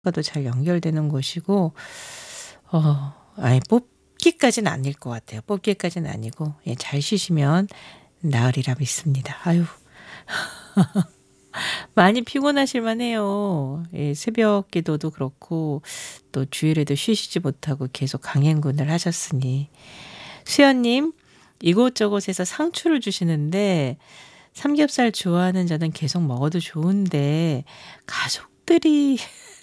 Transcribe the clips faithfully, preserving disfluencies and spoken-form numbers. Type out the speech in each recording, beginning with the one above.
가도 잘 연결되는 곳이고 어 아예 뽑기까지는 아닐 것 같아요. 뽑기까지는 아니고 예 잘 쉬시면 나으리라 믿습니다. 아유. 많이 피곤하실 만해요. 예 새벽 기도도 그렇고 또 주일에도 쉬시지 못하고 계속 강행군을 하셨으니. 수연님 이곳저곳에서 상추를 주시는데 삼겹살 좋아하는 저는 계속 먹어도 좋은데 가족들이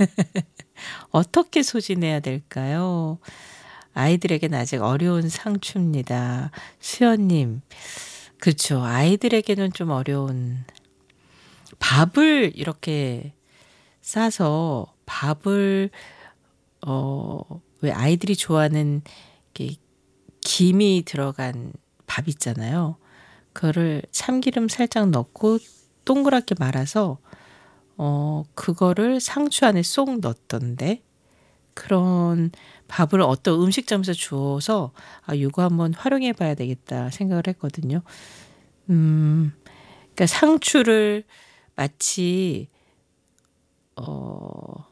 어떻게 소진해야 될까요? 아이들에겐 아직 어려운 상추입니다. 수연님 그쵸. 아이들에게는 좀 어려운 밥을 이렇게 싸서 밥을 어 왜 아이들이 좋아하는 이렇게 김이 들어간 밥 있잖아요. 그거를 참기름 살짝 넣고 동그랗게 말아서 어 그거를 상추 안에 쏙 넣던데 그런 밥을 어떤 음식점에서 주어서 '아 요거 한번 활용해 봐야 되겠다.' 생각을 했거든요. 음 그러니까 상추를 마치 어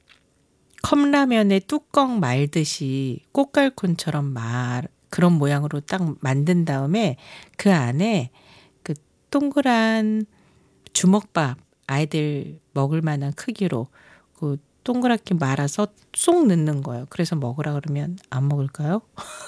컵라면의 뚜껑 말듯이 꽃갈콘처럼 말 그런 모양으로 딱 만든 다음에 그 안에 그 동그란 주먹밥 아이들 먹을 만한 크기로 그 동그랗게 말아서 쏙 넣는 거예요. 그래서 먹으라 그러면 안 먹을까요?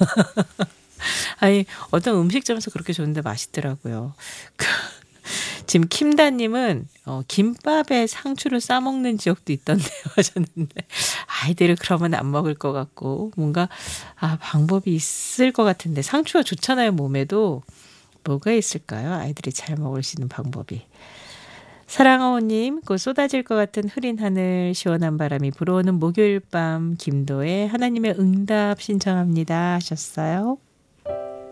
아니 어떤 음식점에서 그렇게 줬는데 맛있더라고요. 그 지금 킴다 님은 어 김밥에 상추를 싸 먹는 지역도 있던데요 하셨는데 아이들은 그러면 안 먹을 것 같고 뭔가 아 방법이 있을 것 같은데 상추가 좋잖아요 몸에도. 뭐가 있을까요? 아이들이 잘 먹을 수 있는 방법이. 사랑하오 님 곧 쏟아질 것 같은 흐린 하늘 시원한 바람이 불어오는 목요일 밤 김도의 하나님의 응답 신청합니다 하셨어요.